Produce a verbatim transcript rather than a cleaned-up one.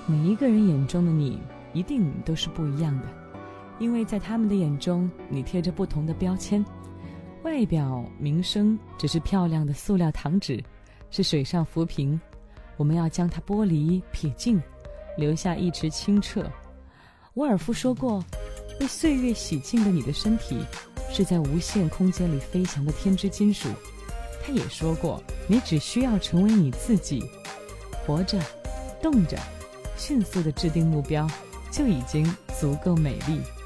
每一个人眼中的你一定都是不一样的，因为在他们的眼中，你贴着不同的标签。外表名声只是漂亮的塑料糖纸，是水上浮萍，我们要将它剥离撇净，留下一池清澈。沃尔夫说过，被岁月洗净的你的身体是在无限空间里飞翔的天之金属。他也说过，你只需要成为你自己，活着，动着，迅速地制定目标，就已经足够美丽。